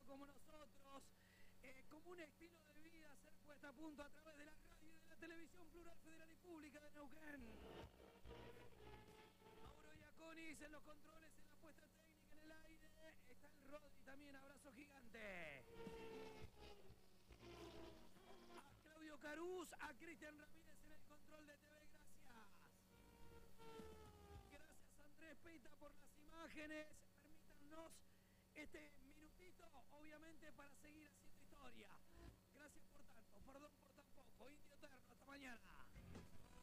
como nosotros, como un estilo de vida, ser puesta a punto a través de la radio y de la televisión plural federal y pública de Neuquén. Mauro Iaconis en los controles, en la puesta técnica, en el aire. Está el Rodri también, abrazo gigante. A Claudio Carús, a Cristian Ramírez en el control de TV, gracias. Gracias Andrés Peita por las imágenes. Permítanos este minutito, obviamente, para seguir haciendo historia. Gracias por tanto, perdón por tan poco. Indio Eterno, hasta mañana.